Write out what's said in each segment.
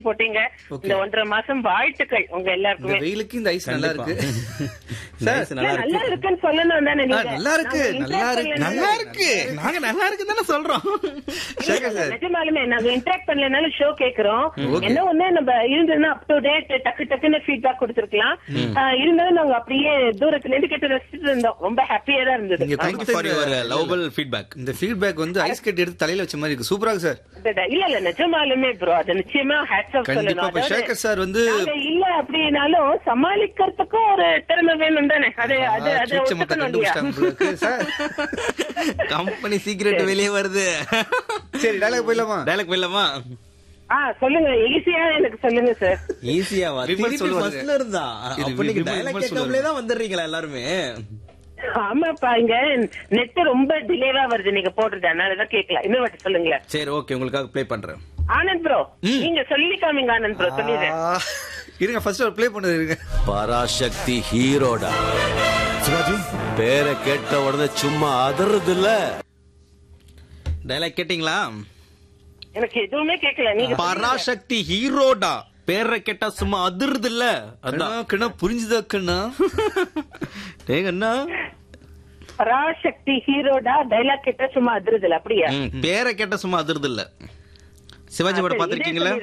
போட்டீங்க. இந்த 1.5 மாசம் வாழ்த்துக்கள் உங்க எல்லாருக்குமே. வெயிலுக்கு இந்த ஐஸ் நல்லா இருக்கு. நல்லா இருக்குன்னு சொல்லணும் தானே நீங்க? நல்லா இருக்கு, நல்லா இருக்கு, நல்லா இருக்கு. நாங்க நல்லா இருக்குன்னு தானே சொல்றோம். நிஜமாலுமே நாங்க இன்டராக்ட் பண்ணலனாலும் ஷோ கேக்குறோம். என்ன ஒண்ணு நம்ம இருந்ததுன்னா அப் டு டேட் டக்குன்னு ஃபீட்பேக் கொடுத்திருக்கலாம். இருந்தாலும் நாங்க அப்படியே தூரத்துல இருந்து கேட்டு ரசிச்சுட்டு இருந்தோம். ரொம்ப ஹாப்பியா தான் இருந்தது. இந்த ஃபீட்பேக் வந்து ஐஸ் கட்டி எடுத்து தலையில வச்ச மாதிரி இருக்கு. சூப்பரா இருக்கு சார். இல்ல நிஜமாலுமே ப்ரோ, அது நிச்சயமா ஹேட்ஸ் ஆஃப் சொல்லணும். சேகர் சார் வந்து இல்ல அப்படினாலும் சமாளிக்கிறதுக்கும் ஒரு திறமை வேணும் தானே. கம்பெனி சீக்ரெட் வெளியே வருது. சரி டைலாக் போயிடலாமா? சொல்லுங்க, ஈஸியா எனக்கு சொல்லுங்க சார். ஈஸியாவா? ஃபர்ஸ்ட்ல இருந்தா அப்ப நீங்க டைலாக் கேட்காமலே தான் வந்துடுறீங்களா எல்லாருமே? ஆமாப்பா, இங்க நெட் ரொம்ப டிலேவா வருது நீங்க போடுறது, அதனாலதான் கேட்கல. இன்னொரு வாட்டி சொல்லுங்களேன். சரி ஓகே, உங்களுக்காக ப்ளே பண்றேன். ஆனந்த் ப்ரோ நீங்க சொல்லிக்காமீங்க. ஆனந்த் ப்ரோ சொல்லிடுறேன். இருங்க ஃபர்ஸ்ட் ஒரு ப்ளே பண்ணது இருங்க. பராசக்தி ஹீரோடா சிவாஜி, பேரை கேட்ட உடனே சும்மா அதறது இல்ல. டைலாக் கேட்டீங்களா? எனக்கு எதுவுமே கேட்கல. நீங்க பராசக்தி ஹீரோடா, பேரை கேட்டா சும்மா அதிர்றது இல்ல. அதான் புரிஞ்சுதா கண்ணா? அண்ணா பராசக்தி ஹீரோடா, டைலாக் கேட்டா சும்மா அதிர்றது இல்ல. அப்படியா? பேரை கேட்டா சும்மா அதிர்றது இல்ல. சிவாஜி படம் பாத்திருக்கீங்களா?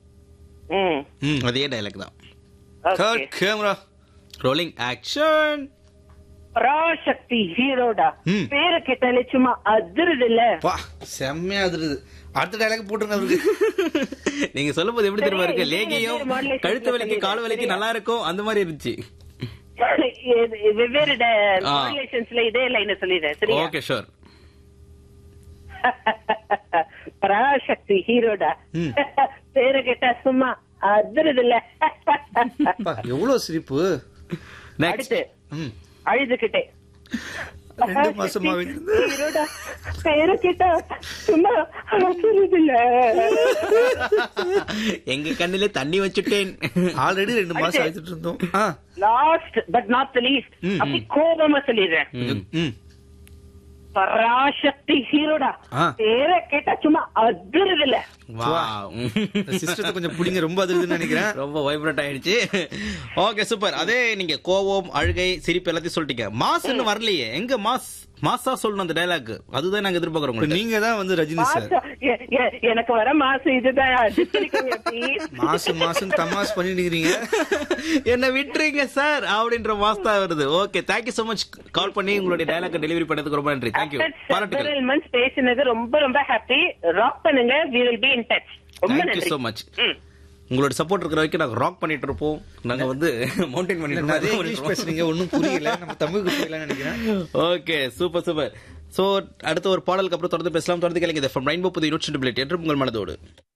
அதே டைலாக் தான். Cut camera rolling action. Parasakthi ஹீரோடா, பேரை கேட்டாலே சும்மா அதிர்றது இல்ல. செம்மையா அதிருது. அடுத்த டைலாக் போட்டுருங்க அவருக்கு. நீங்க சொல்லும் போது எப்படி தெரியுமா இருக்கு? லேகியம் கழுத்து வலிக்கு கால் வலிக்கு நல்லா இருக்கும் அந்த மாதிரி இருந்துச்சு. வெவ்வேறு மாடுலேஷன்ஸ்ல இதே லைன் சொல்லிடுறேன். சரி ஓகே ஷூர். பராசக்தி ஹீரோடா, பேரை கேட்டா சும்மா அதிர்றது இல்ல. எவ்வளவு சிரிப்பு. அடுத்து அழுதுகிட்டே, 2 மாசமா ஹீரோடா, பேரை கேட்டா சும்மா அதிர்றது இல்ல. எங்க கண்ணிலே தண்ணி வச்சுட்டேன். ஆல்ரெடி 2 மாசம் அழுதுட்டு இருந்தோம். Last but not the least அப்படி கோபமா சொல்லிடுறேன். பராசக்தி ஹீரோடா, பேரை கேட்டா சும்மா அதிர்றது இல்ல. சிஸ்டத்தை கொஞ்சம் புடிங்க, ரொம்ப அதிர்துன்னு நினைக்கிறேன். ரொம்ப வைப்ரேட் ஆயிடுச்சு. Okay super. அதே நீங்க கோவம் அழுகை சிரிப்பு எல்லாத்தையும் சொல்லிட்டீங்க. மாஸ்ன்னு வரலையே. எங்க மாசா சொல்லணும் அந்த டைலாக். அதுதான் நாங்க எதிர்பார்க்கிறோம். நீங்க தான் வந்து ரஜினி சார். எனக்கு வர மாசம் இதுதான். மாசம் தமாஸ் பண்ணிடுறீங்க. என்ன விட்டுறீங்க சார் அப்படின்ற மாஸ் தான் வருது. ஓகே, தேங்க்யூ சோ மச் கால் பண்ணி உங்களுடைய டைலாக் டெலிவரி பண்ணதுக்கு ரொம்ப நன்றி. தேங்க்யூ. பாராட்டுகள். பேசினது ரொம்ப ரொம்ப ஹாப்பி. ராக் பண்ணுங்க. we will be in touch. ரொம்ப நன்றி. Thank you so much. உங்களோட சப்போர்ட் இருக்கிற வரைக்கும் நாங்க ராக் பண்ணிட்டு இருப்போம். நாங்க வந்து மவுண்டன் பண்ணிட்டு இங்கிலீஷ் பேசுறீங்க, ஒன்னும் புரியல. நம்ம தமிழுக்கு புரியலன்னு நினைக்கிறேன். Okay super. சோ அடுத்த ஒரு பாடலுக்கு அப்புறம் தொடர்ந்து பேசலாம். தொடர்ந்து கேளுங்க. ரெயின்போ புது 102.8 என்று உங்கள் மனதோடு.